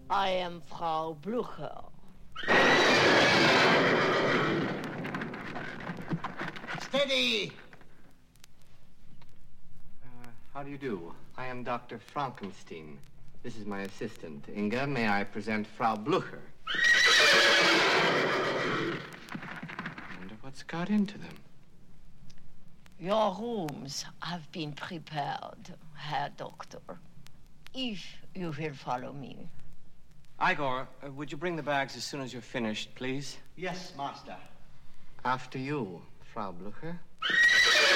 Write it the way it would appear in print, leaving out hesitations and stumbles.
I am Frau Blucher. Steady! How do you do? I am Dr. Frankenstein. This is my assistant. Inga, may I present Frau Blucher? I wonder what's got into them. Your rooms have been prepared, Herr Doctor. If you will follow me. Igor, would you bring the bags as soon as you're finished, please? Yes, master. After you, Frau Blucher.